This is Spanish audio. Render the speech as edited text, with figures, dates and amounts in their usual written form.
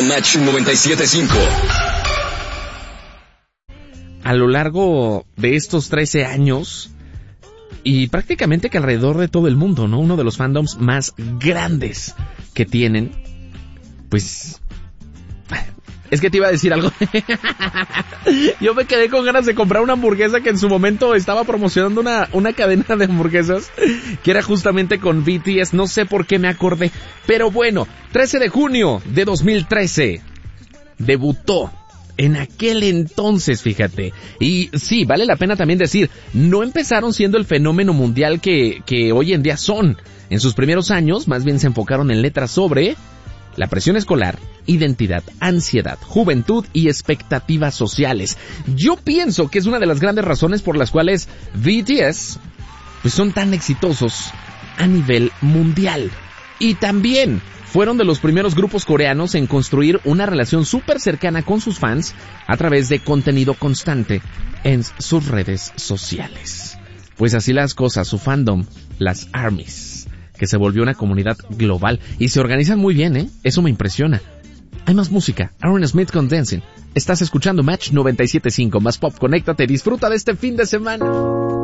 a Match 97.5. A lo largo de estos 13 años, y prácticamente que alrededor de todo el mundo, ¿no? Uno de los fandoms más grandes que tienen, pues... Es que te iba a decir algo. Yo me quedé con ganas de comprar una hamburguesa que en su momento estaba promocionando una cadena de hamburguesas que era justamente con BTS. No sé por qué me acordé. Pero bueno, 13 de junio de 2013 debutó. En aquel entonces, fíjate. Y sí, vale la pena también decir, no empezaron siendo el fenómeno mundial que hoy en día son. En sus primeros años, más bien se enfocaron en letras sobre la presión escolar, identidad, ansiedad, juventud y expectativas sociales. Yo pienso que es una de las grandes razones por las cuales BTS pues son tan exitosos a nivel mundial. Y también fueron de los primeros grupos coreanos en construir una relación súper cercana con sus fans a través de contenido constante en sus redes sociales. Pues así las cosas, su fandom, las ARMYs, que se volvió una comunidad global y se organizan muy bien, ¿eh? Eso me impresiona. Hay más música, Aaron Smith con Dancing. Estás escuchando Match 97.5, más pop, conéctate, disfruta de este fin de semana.